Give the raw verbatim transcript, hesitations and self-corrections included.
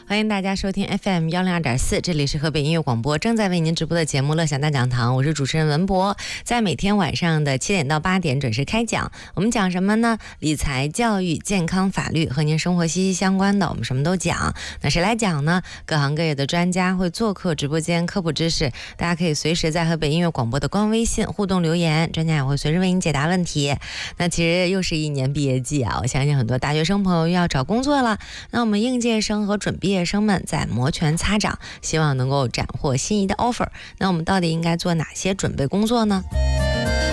欢迎大家收听 F M 一零二点四，这里是河北音乐广播正在为您直播的节目《乐享大讲堂》，我是主持人文博，在每天晚上的七点到八点准时开讲。我们讲什么呢？理财、教育、健康、法律，和您生活息息相关的，我们什么都讲。那谁来讲呢？各行各业的专家会做客直播间科普知识，大家可以随时在河北音乐广播的官微信互动留言，专家也会随时为您解答问题。那其实又是一年毕业季啊，我相信很多大学生朋友又要找工作了，那我们应届生和准毕业生们在摩拳擦掌，希望能够斩获心仪的 offer。那我们到底应该做哪些准备工作呢？